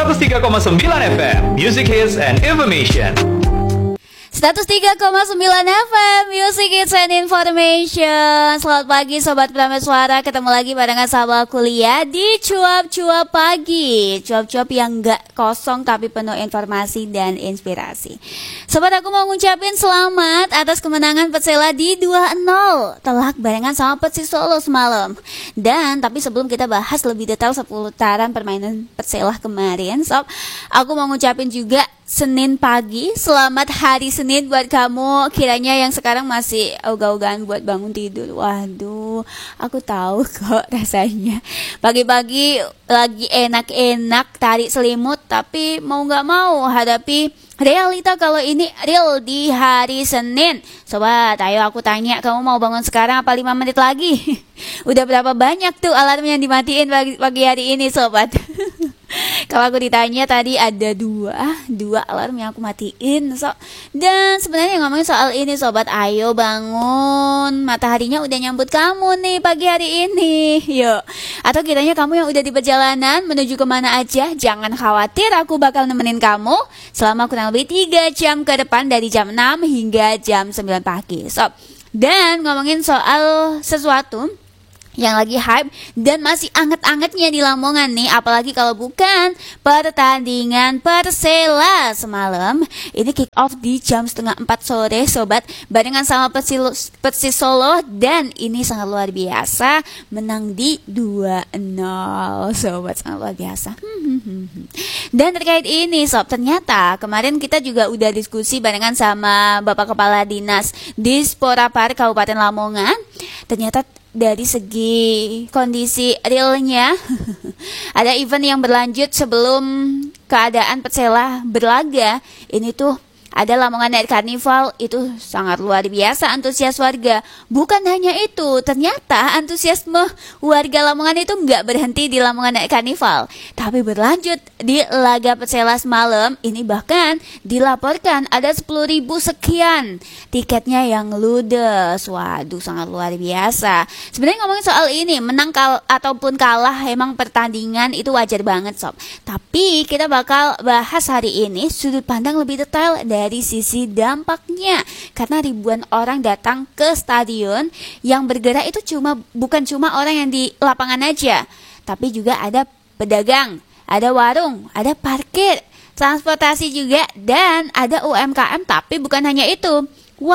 103,9 FM, Music Hits and Information. 103,9 FM Music Hits and Information. Selamat pagi Sobat Prameswara. Ketemu lagi barengan sahabat kuliah di Cuap-Cuap Pagi. Cuap-cuap yang gak kosong tapi penuh informasi dan inspirasi. Sobat, aku mau ngucapin selamat atas kemenangan Persela di 2-0 telak barengan sama Persis Solo semalam. Dan tapi sebelum kita bahas lebih detail seputaran permainan Persela kemarin, Sob, aku mau ngucapin juga Senin pagi, selamat hari Senin buat kamu. Kiranya yang sekarang masih ogah-ogahan buat bangun tidur. Waduh, aku tahu kok rasanya. Pagi-pagi lagi enak-enak tarik selimut, tapi mau gak mau hadapi realita kalau ini real di hari Senin. Sobat, ayo aku tanya, kamu mau bangun sekarang apa 5 menit lagi? Udah berapa banyak tuh alarm yang dimatiin pagi hari ini, Sobat? Kalau aku ditanya tadi ada dua alarm yang aku matiin. Dan sebenarnya ngomongin soal ini, Sobat, ayo bangun. Mataharinya udah nyambut kamu nih pagi hari ini. Yuk. Atau kiranya kamu yang udah di perjalanan menuju kemana aja, jangan khawatir, aku bakal nemenin kamu selama kurang lebih 3 jam ke depan dari jam 6 hingga jam 9 pagi. Dan ngomongin soal sesuatu yang lagi hype dan masih anget-angetnya di Lamongan nih, apalagi kalau bukan pertandingan Persela semalam. Ini kick off di jam 3:30 sore, Sobat, barengan sama Persis Solo, dan ini sangat luar biasa, menang di 2-0, Sobat, sangat luar biasa. Dan terkait ini, Sob, ternyata kemarin kita juga udah diskusi barengan sama Bapak Kepala Dinas Disporapar Kabupaten Lamongan. Ternyata dari segi kondisi realnya ada event yang berlanjut sebelum keadaan Persela berlaga. Ini tuh ada Lamongan Night Carnival, itu sangat luar biasa antusias warga. Bukan hanya itu, ternyata antusiasme warga Lamongan itu nggak berhenti di Lamongan Night Carnival, tapi berlanjut di laga Persela semalam. Ini bahkan dilaporkan ada 10.000 sekian tiketnya yang ludes. Waduh, sangat luar biasa. Sebenarnya ngomongin soal ini, menang ataupun kalah, emang pertandingan itu wajar banget, Sob. Tapi kita bakal bahas hari ini sudut pandang lebih detail dari sisi dampaknya, karena ribuan orang datang ke stadion. Yang bergerak itu bukan cuma orang yang di lapangan aja, tapi juga ada pedagang, ada warung, ada parkir, transportasi juga, dan ada UMKM. Tapi bukan hanya itu,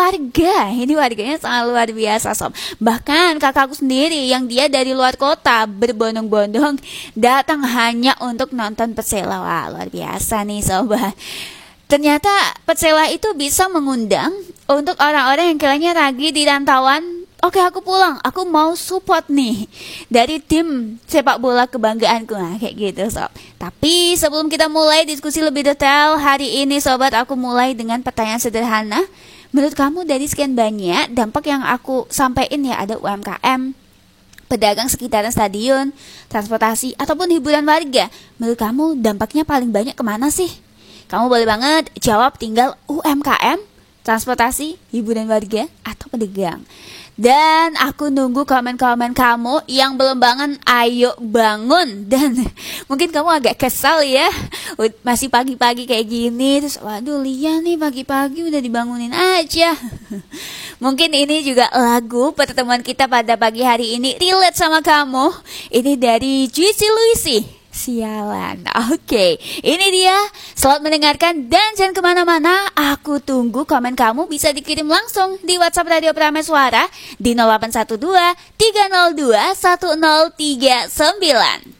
warganya sangat luar biasa, Sob. Bahkan kakakku sendiri yang dia dari luar kota berbondong-bondong datang hanya untuk nonton Persela. Wah, luar biasa nih, Sobat. Ternyata Persela itu bisa mengundang untuk orang-orang yang kiranya lagi di rantauan. Oke, aku pulang, aku mau support nih dari tim sepak bola kebanggaanku, nah, kayak gitu, Sob. Tapi sebelum kita mulai diskusi lebih detail hari ini, Sobat, aku mulai dengan pertanyaan sederhana. Menurut kamu dari sekian banyak dampak yang aku sampaikan, ya ada UMKM, pedagang sekitaran stadion, transportasi, ataupun hiburan warga, menurut kamu dampaknya paling banyak kemana sih? Kamu boleh banget jawab, tinggal UMKM, transportasi, hiburan warga, atau pedagang. Dan aku nunggu komen-komen kamu. Yang belum bangun, ayo bangun. Dan mungkin kamu agak kesal ya, masih pagi-pagi kayak gini, terus waduh, Lia nih pagi-pagi udah dibangunin aja. Mungkin ini juga lagu pertemuan kita pada pagi hari ini relate sama kamu. Ini dari Juicy Luisi, Sialan. Oke, ini dia. Selamat mendengarkan dan jangan kemana-mana. Aku tunggu komen kamu, bisa dikirim langsung di WhatsApp Radio Prameswara di 0812 302 1039.